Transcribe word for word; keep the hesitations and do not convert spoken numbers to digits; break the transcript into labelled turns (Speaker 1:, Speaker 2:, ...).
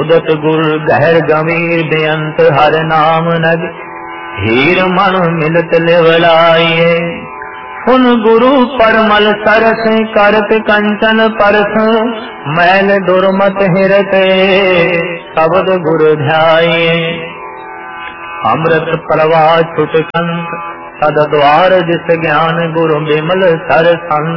Speaker 1: उदत गुर गहर गंभीर बेअंत हर नाम नग हीर मन मिलत लिवलाइए सुन गुरु परमल सरस करत कंचन परस मैल दुर्मत हिरते शब्द गुरु ध्याये अमृत प्रवाह छुट कंत सद द्वार जिस ज्ञान गुरु बिमल सर संत